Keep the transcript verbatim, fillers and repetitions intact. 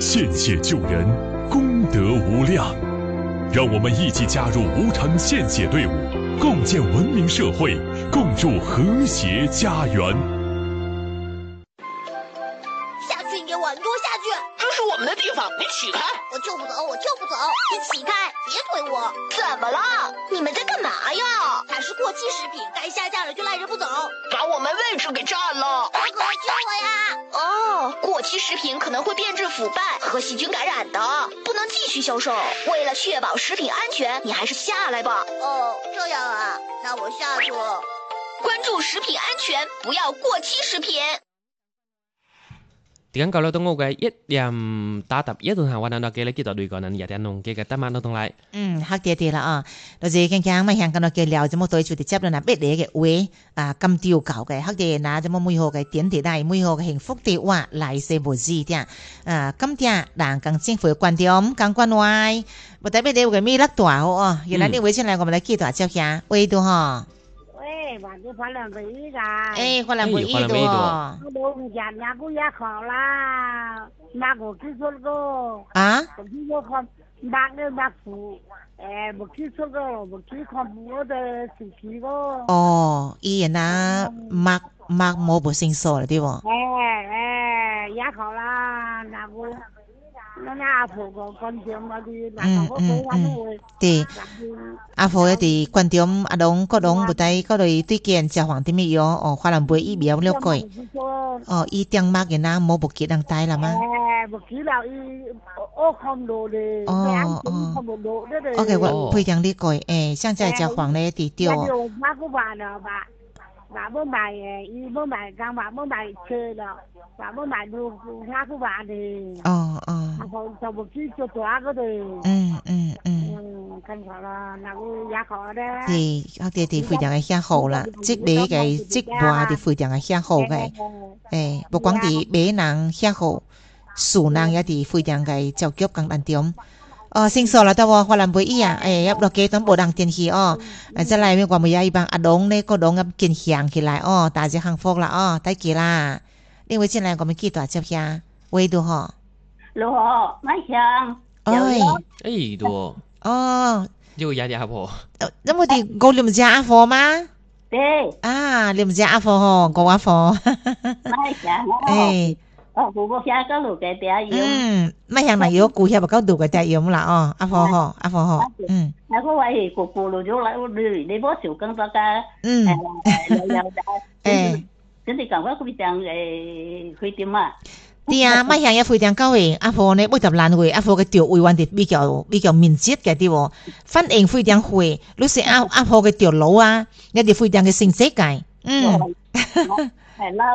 献血救人，功德无量。让我们一起加入无偿献血队伍，共建文明社会，共筑和谐家园。 下去，你给我，你给我下去！ 这是我们的地方，你起开！ 我就不走，我就不走！你起开，别推我！ 怎么了？ 你们在干嘛呀？它是过期食品，该下架了就赖着不走， 把我们位置给占了！ 大哥，救我呀！ 哦，过期食品可能会变质腐败和细菌感染的，不能继续销售。为了确保食品安全，你还是下来吧。 哦，这样啊，那我下去了。 关注食品安全，不要过期食品。 tiếng cầu lâu tung cái ít yam ta tập ít tuần hàngวันนั้นเราเกลี่ยกี่ต่อดูก่อนนั้นอย่าแต่นงเกลี่ยแต่มาตรงไหนอืมฮักเดียๆละอ่ะเราจะแข่งๆมาแข่งกันเราเกลี่ยจะมาตัวชุดที่จับแล้วนะเป็ดเด็กเว้ยอ่ากำติ้วเก่าcáiฮักเดียนะจะมามุ่ยหัวcái點地帶มุ่ยหัวcái幸福地ว่าหลายเซบซีเดียอ่า今天讓更政府關點更關懷บ่ได้เป็ดเด็กก็มีลักตัวอ๋อ原來你會先來我們來記ตัว接下喂ดูฮะ喂，把这花两杯噶。 哎，花两杯一多。 我都家nhà cô nhà khó là mà có kỹ thuật cô. À? Có kỹ thuật không? Bác ơi bác phụ. Eh, một kỹ thuật cô, một kỹ thuật phụ de sự kỹ cô. Ồ, ý là mặc mặc mô bộ sinh sổ là đi bộ. Eh, eh, nhà khó là nhà cô. Nó nhà phụ có con điểm mà đi là có cô ăn rồi. Thì à phụ thì quan điểm à đông có đông bữa tay có đôi tuy kiện cho hoàng thì mi yo ở khoa làm bữa y béo liêu coi ờ y tiếng mắc cái na mô bộ kỹ đăng tay là mà bộ kỹ là y ô không đồ de ờ ờ ok vậy bây giờ đi coi eh 现在叫黄嘞地丢妈不玩了吧bà bố mày y bố mày càng bà bố mày chơi đó bà bố màyดูngã của bà thì ờ ờ không sao một cái cho tòa cái thì ừ ừ ừ căn phải là nào giá khó đấy thì thì thì phi đằng cái xa khổ là chiếc đế cái chiếc bò thì phi đằng cái xa khổ cái eh bộ quán thì bé nàng xa khổ sủ nàng ya thì phi đằng cái chào kiếp càng đàn tiếng ờ sinh sôi là tao hoa làm với ý à eh yap được cái tấm bộ đằng tiền khí ờจะไล่ไม่กว่ามือยาอีบางอดงเนี่ยก็ดงกับกินเขียงขี้ไรอ้อตาจะขังฟอกละอ้อไต้กี่ล่ะเรียกว่าเช่นไรก็ไม่กี่ตัวเจ้าพี่ไว้ดูห่อ lô mấy chàng เอ้ยเอ้ยดูอ๋ออยู่ยาเดียวครับผมแล้วมันที่กูเรียมจ้าอาฟอมาเด้อ่าเรียมจ้าอาฟอห่อกูอาฟอ mấy chàng เอ้ย ờ phụ bố cha có lục cái bé yếu อืมไม่อย่างไหนโยกูเฮียบอกเขาดูกับใจเอี่ยมละอ๋ออาฟอห่ออาฟอห่ออืม nó có vậy thì cụ cụ lùi lại đi đi bó chịu cân to ca อืมเออ真係講嗰個正誒佢點啊？ 啲啊，咪係一非常高嘅，阿婆呢不特難會，阿婆嘅調位穩定比較比較敏捷嘅啲喎，反應非常會，你是阿阿婆嘅調路啊，你哋非常嘅成績嘅，嗯。 係啦。